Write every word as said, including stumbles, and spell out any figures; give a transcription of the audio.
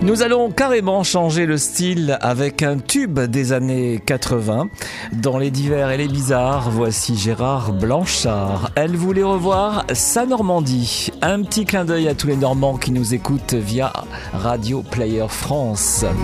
Nous allons carrément changer le style avec un tube des années quatre-vingts. Dans les divers et les bizarres, voici Gérard Blanchard. Elle voulait revoir sa Normandie. Un petit clin d'œil à tous les Normands qui nous écoutent via Radio Player France.